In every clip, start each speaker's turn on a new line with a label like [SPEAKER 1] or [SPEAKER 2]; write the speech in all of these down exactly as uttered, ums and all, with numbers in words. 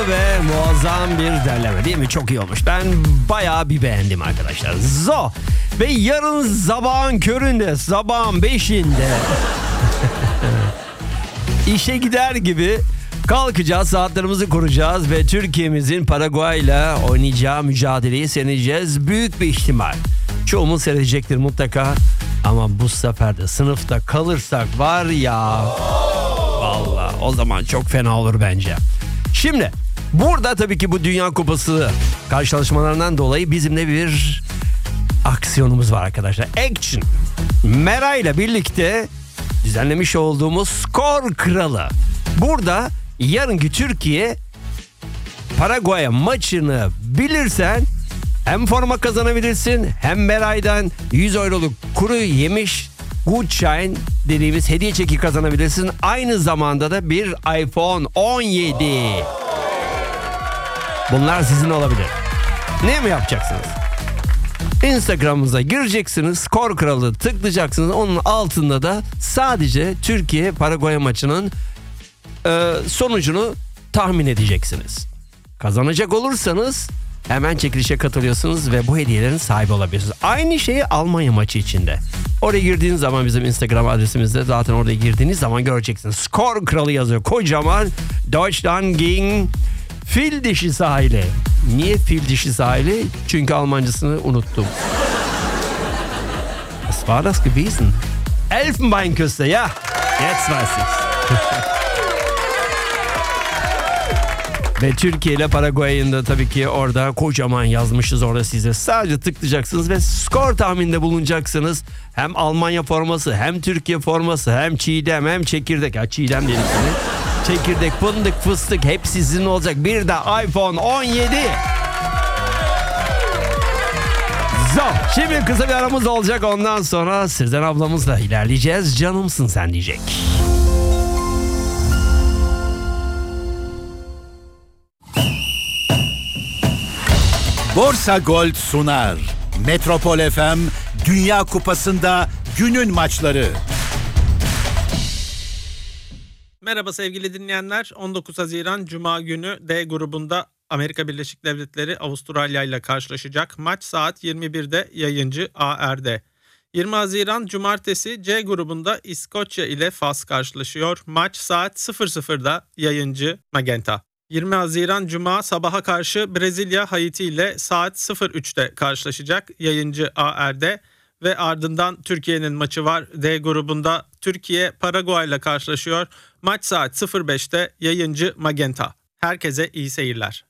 [SPEAKER 1] ve muazzam bir derleme değil mi? Çok iyi olmuş. Ben bayağı bir beğendim arkadaşlar. Zo. Ve yarın sabahın köründe, sabahın beşinde işe gider gibi kalkacağız, saatlerimizi kuracağız ve Türkiye'mizin Paraguay ile oynayacağı mücadeleyi seyredeceğiz. Büyük bir ihtimal. Çoğumuz seyredecektir mutlaka. Ama bu sefer de sınıfta kalırsak var ya, vallahi o zaman çok fena olur bence. Şimdi burada tabii ki bu Dünya Kupası karşılaşmalarından dolayı bizimle bir aksiyonumuz var arkadaşlar. Action. Mera ile birlikte düzenlemiş olduğumuz Skor Kralı. Burada yarınki Türkiye Paraguay maçını bilirsen hem forma kazanabilirsin hem Meray'dan yüz euroluk kuru yemiş Gutschein dediğimiz hediye çeki kazanabilirsin. Aynı zamanda da bir iPhone on yedi. Bunlar sizin olabilir. Ne mi yapacaksınız? Instagram'ımıza gireceksiniz. Skor Kralı tıklayacaksınız. Onun altında da sadece Türkiye Paraguay maçının e, sonucunu tahmin edeceksiniz. Kazanacak olursanız hemen çekilişe katılıyorsunuz ve bu hediyelerin sahibi olabilirsiniz. Aynı şeyi Almanya maçı içinde. Oraya girdiğiniz zaman bizim Instagram adresimizde zaten oraya girdiğiniz zaman göreceksiniz. Skor Kralı yazıyor. Kocaman Deutschland gegen Fil dişi sahili. Niye fil dişi sahili? Çünkü Almancasını unuttum. Was war das gewesen? Elfenbeinküste, ja. Jetzt weiß ich's. Ve Türkiye ile Paraguay'ın da tabii ki orada kocaman yazmışız orada size. Sadece tıklayacaksınız ve skor tahmininde bulunacaksınız. Hem Almanya forması, hem Türkiye forması, hem çiğdem, hem çekirdek. Ha çiğdem dedik yani. Çekirdek, fındık, fıstık hepsi sizin olacak. Bir de iPhone on yedi. Zo, şimdi kısa bir aramız olacak. Ondan sonra Sizden ablamızla ilerleyeceğiz. Canımsın sen diyecek.
[SPEAKER 2] Borsa Gold sunar. Metropol F M Dünya Kupası'nda günün maçları.
[SPEAKER 3] Merhaba sevgili dinleyenler. on dokuz Haziran Cuma günü D grubunda Amerika Birleşik Devletleri Avustralya ile karşılaşacak. Maç saat yirmi birde yayıncı A R'de. yirmi Haziran Cumartesi C grubunda İskoçya ile Fas karşılaşıyor. Maç saat sıfır sıfırda yayıncı Magenta. yirmi Haziran Cuma sabaha karşı Brezilya Haiti ile saat sıfır üçte karşılaşacak. Yayıncı A R'de. Ve ardından Türkiye'nin maçı var. D grubunda Türkiye Paraguay ile karşılaşıyor. Maç saat sıfır beşte yayıncı Magenta. Herkese iyi seyirler.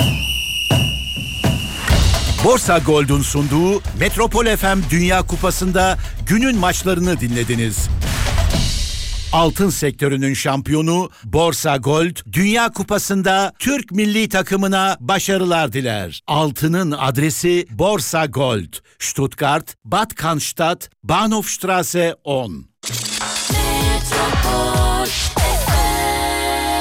[SPEAKER 2] Borsa Gold'un sunduğu Metropol F M Dünya Kupası'nda günün maçlarını dinlediniz. Altın sektörünün şampiyonu Borsa Gold, Dünya Kupası'nda Türk milli takımına başarılar diler. Altının adresi Borsa Gold, Stuttgart, Bad Cannstatt, Bahnhofstraße on.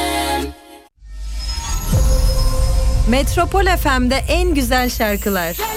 [SPEAKER 4] Metropol F M'de en güzel şarkılar